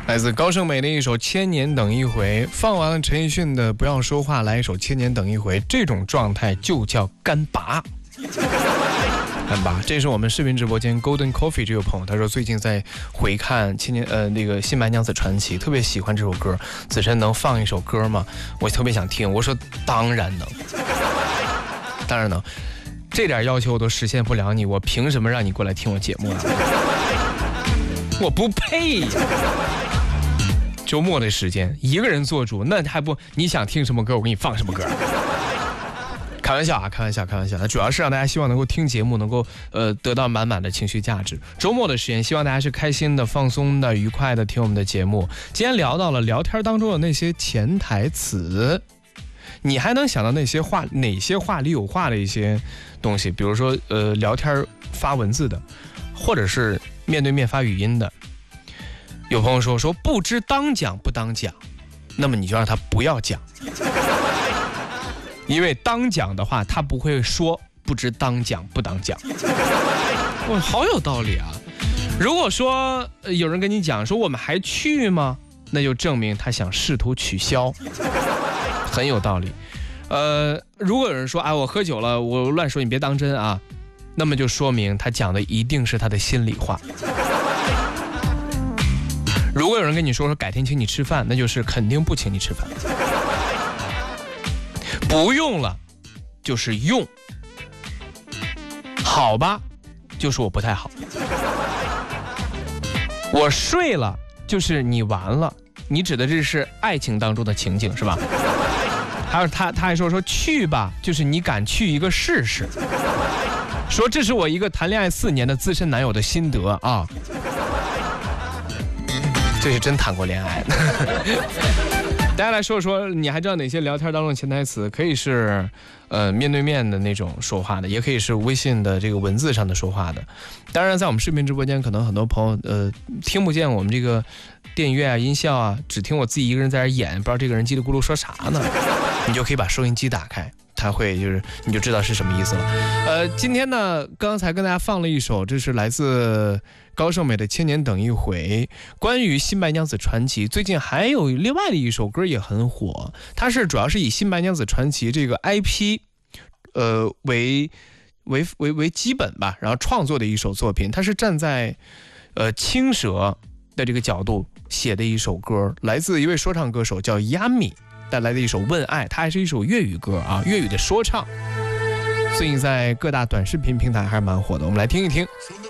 来自高胜美的一首《千年等一回》，放完了陈奕迅的《不要说话》，来一首《千年等一回》，这种状态就叫干拔。干拔，这是我们视频直播间 Golden Coffee 这位朋友，他说最近在回看那个《新白娘子传奇》，特别喜欢这首歌。子晨能放一首歌吗？我特别想听。我说当然能，当然能。这点要求我都实现不了你，我凭什么让你过来听我节目啊？我不配呀！周末的时间一个人做主，那还不你想听什么歌我给你放什么歌。开玩笑啊，开玩笑，开玩笑。主要是让大家希望能够听节目，能够得到满满的情绪价值。周末的时间，希望大家是开心的、放松的、愉快的听我们的节目。今天聊到了聊天当中的那些潜台词，你还能想到哪些话里有话的一些东西？比如说聊天发文字的，或者是面对面发语音的。有朋友说不知当讲不当讲，那么你就让他不要讲，因为当讲的话他不会说不知当讲不当讲。哇，好有道理啊！如果说有人跟你讲说我们还去吗，那就证明他想试图取消，很有道理。如果有人说我喝酒了，我乱说，你别当真啊，那么就说明他讲的一定是他的心里话。如果有人跟你说改天请你吃饭，那就是肯定不请你吃饭。不用了就是用，好吧就是我不太好。我睡了就是你完了，你指的这是爱情当中的情景是吧？还有他还说去吧，就是你敢去一个试试。说这是我一个谈恋爱4年的资深男友的心得啊。这是真谈过恋爱。大家来说说，你还知道哪些聊天当中的潜台词？可以是面对面的那种说话的，也可以是微信的这个文字上的说话的。当然在我们视频直播间，可能很多朋友听不见我们这个电乐啊、音效啊，只听我自己一个人在这演，不知道这个人叽里咕噜说啥呢，你就可以把收音机打开，他会你就知道是什么意思了。今天呢，刚才跟大家放了一首，这是来自高胜美的《千年等一回》。关于新白娘子传奇，最近还有另外的一首歌也很火，它是主要是以新白娘子传奇这个 IP 为基本吧，然后创作的一首作品。它是站在青蛇的这个角度写的一首歌，来自一位说唱歌手叫亚米带来的一首《问爱》，它还是一首粤语歌啊，粤语的说唱，最近在各大短视频平台还是蛮火的，我们来听一听。